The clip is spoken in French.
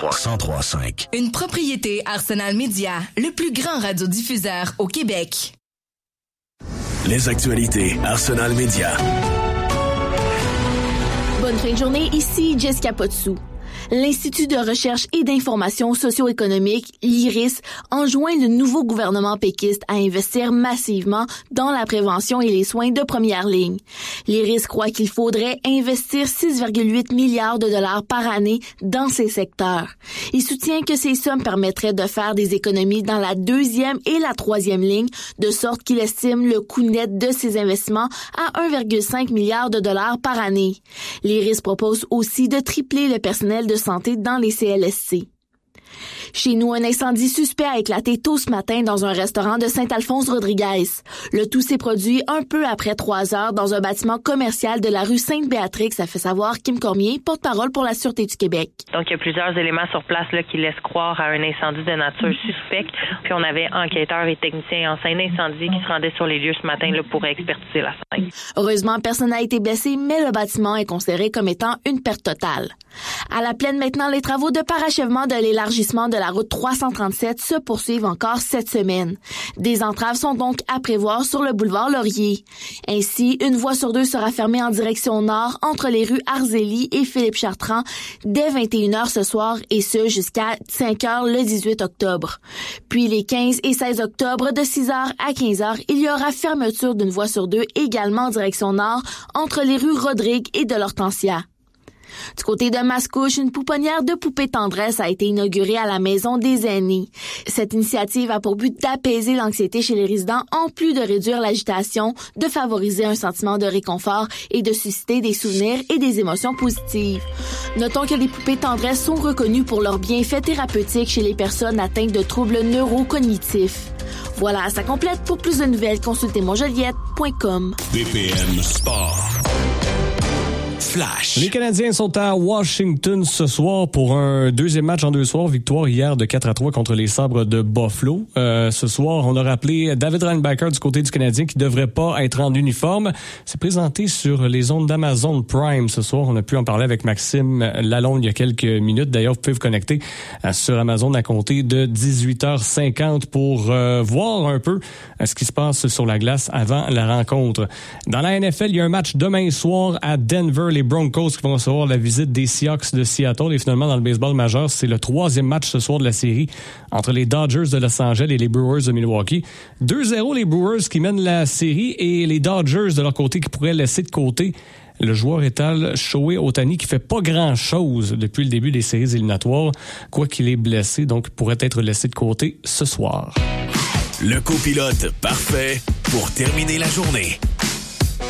103.5. Une propriété Arsenal Média, le plus grand radiodiffuseur au Québec. Les actualités Arsenal Média. Bonne fin de journée, ici Jessica Potsou. L'Institut de recherche et d'information socio-économique, l'IRIS, enjoint le nouveau gouvernement péquiste à investir massivement dans la prévention et les soins de première ligne. L'IRIS croit qu'il faudrait investir 6,8 milliards de dollars par année dans ces secteurs. Il soutient que ces sommes permettraient de faire des économies dans la deuxième et la troisième ligne, de sorte qu'il estime le coût net de ces investissements à 1,5 milliard de dollars par année. L'IRIS propose aussi de tripler le personnel de santé dans les CLSC. Chez nous, un incendie suspect a éclaté tôt ce matin dans un restaurant de Saint-Alphonse-Rodriguez. Le tout s'est produit un peu après 3 heures dans un bâtiment commercial de la rue Sainte-Béatrix, a fait savoir Kim Cormier, porte-parole pour la Sûreté du Québec. Donc, il y a plusieurs éléments sur place là, qui laissent croire à un incendie de nature suspecte. Puis, on avait enquêteurs et techniciens en scène d'incendie qui se rendaient sur les lieux ce matin là, pour expertiser la scène. Heureusement, personne n'a été blessé, mais le bâtiment est considéré comme étant une perte totale. À la plaine maintenant, les travaux de parachèvement de l'élargissement de la route 337 se poursuivent encore cette semaine. Des entraves sont donc à prévoir sur le boulevard Laurier. Ainsi, une voie sur 2 sera fermée en direction nord entre les rues Arzélie et Philippe-Chartrand dès 21h ce soir et ce jusqu'à 5h le 18 octobre. Puis les 15 et 16 octobre de 6h à 15h, il y aura fermeture d'une voie sur 2 également en direction nord entre les rues Rodrigue et de l'Hortensia. Du côté de Mascouche, une pouponnière de poupées tendresse a été inaugurée à la Maison des aînés. Cette initiative a pour but d'apaiser l'anxiété chez les résidents en plus de réduire l'agitation, de favoriser un sentiment de réconfort et de susciter des souvenirs et des émotions positives. Notons que les poupées tendresse sont reconnues pour leurs bienfaits thérapeutiques chez les personnes atteintes de troubles neurocognitifs. Voilà, ça complète. Pour plus de nouvelles, consultez monjoliette.com. BPM Sport. Flash. Les Canadiens sont à Washington ce soir pour un deuxième match en 2 soirs. Victoire hier de 4-3 contre les Sabres de Buffalo. Ce soir, on a rappelé David Reinbacher du côté du Canadien qui devrait pas être en uniforme. C'est présenté sur les ondes d'Amazon Prime ce soir. On a pu en parler avec Maxime Lalonde il y a quelques minutes. D'ailleurs, vous pouvez vous connecter sur Amazon à compter de 18h50 pour voir un peu ce qui se passe sur la glace avant la rencontre. Dans la NFL, il y a un match demain soir à Denver. Les Broncos qui vont recevoir la visite des Seahawks de Seattle. Et finalement, dans le baseball majeur, c'est le 3e match ce soir de la série entre les Dodgers de Los Angeles et les Brewers de Milwaukee. 2-0 les Brewers qui mènent la série et les Dodgers de leur côté qui pourraient laisser de côté le joueur étal Shohei Ohtani qui fait pas grand-chose depuis le début des séries éliminatoires, quoiqu'il est blessé, donc pourrait être laissé de côté ce soir. Le copilote parfait pour terminer la journée.